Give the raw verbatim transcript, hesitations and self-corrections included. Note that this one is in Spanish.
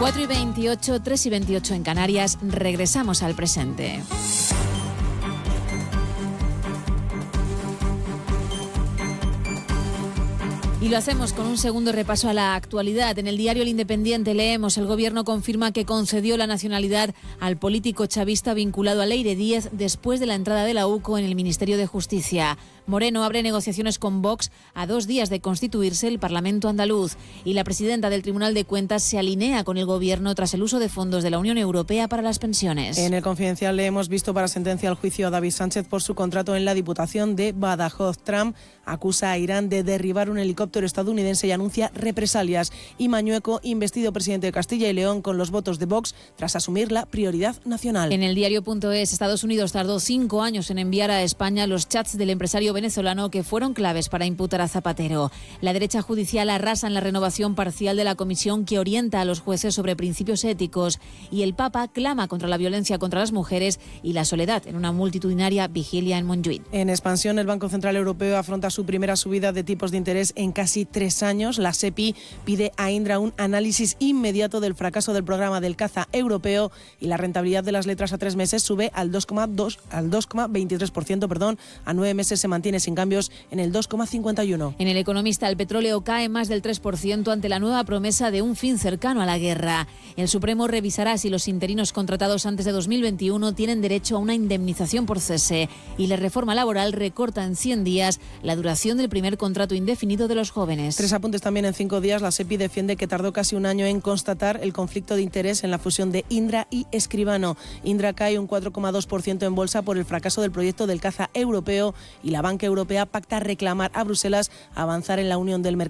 cuatro y veintiocho, tres y veintiocho en Canarias. Regresamos al presente. Y lo hacemos con un segundo repaso a la actualidad. En el diario El Independiente leemos: el Gobierno confirma que concedió la nacionalidad al político chavista vinculado a Leire Díez después de la entrada de la U C O en el Ministerio de Justicia. Moreno abre negociaciones con Vox a dos días de constituirse el Parlamento andaluz. Y la presidenta del Tribunal de Cuentas se alinea con el Gobierno tras el uso de fondos de la Unión Europea para las pensiones. En El Confidencial le hemos visto para sentencia al juicio a David Sánchez por su contrato en la Diputación de Badajoz. Trump acusa a Irán de derribar un helicóptero estadounidense y anuncia represalias. Y Mañueco, investido presidente de Castilla y León con los votos de Vox tras asumir la prioridad nacional. En el diario.es, Estados Unidos tardó cinco años en enviar a España los chats del empresario venezolano que fueron claves para imputar a Zapatero. La derecha judicial arrasa en la renovación parcial de la comisión que orienta a los jueces sobre principios éticos. Y el Papa clama contra la violencia contra las mujeres y la soledad en una multitudinaria vigilia en Montjuïc. En expansión, el Banco Central Europeo afronta su primera subida de tipos de interés en casi tres años. La SEPI pide a Indra un análisis inmediato del fracaso del programa del caza europeo y la rentabilidad de las letras a tres meses sube al dos coma dos al dos coma veintitrés por ciento, perdón, a nueve meses se mantiene sin cambios en el dos coma cincuenta y uno. En El Economista, el petróleo cae más del tres por ciento ante la nueva promesa de un fin cercano a la guerra. El Supremo revisará si los interinos contratados antes de dos mil veintiuno tienen derecho a una indemnización por cese y la reforma laboral recorta en cien días la duración del primer contrato indefinido de los jóvenes. Tres apuntes también en cinco días. La SEPI defiende que tardó casi un año en constatar el conflicto de interés en la fusión de Indra y Escribano. Indra cae un cuatro coma dos por ciento en bolsa por el fracaso del proyecto del caza europeo y la banca europea pacta reclamar a Bruselas avanzar en la unión del mercado